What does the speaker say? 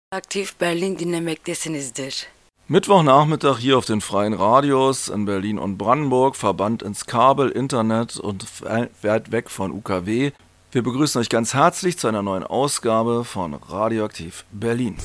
Aktiv Berlin dinlemektesinizdir. Mittwochnachmittag hier auf den freien Radios in Berlin und Brandenburg, verbannt ins Kabel, Internet und weit weg von UKW. Wir begrüßen euch ganz herzlich zu einer neuen Ausgabe von Radioaktiv Berlin.